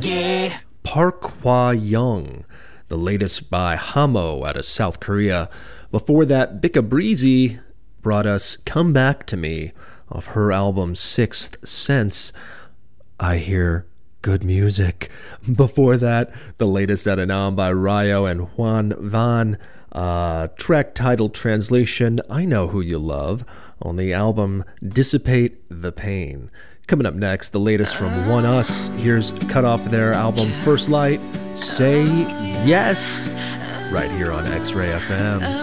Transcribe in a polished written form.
Park Hwa-young, the latest by Hamo out of South Korea. Before that, Bika Breezy brought us Come Back to Me off her album Sixth Sense. I hear good music. Before that, the latest out of Nam by Ryo and Juan Van, track title translation, I Know Who You Love, on the album Dissipate the Pain. Coming up next, the latest from One Us. Here's cut off their album First Light, Say Yes, right here on X-Ray FM.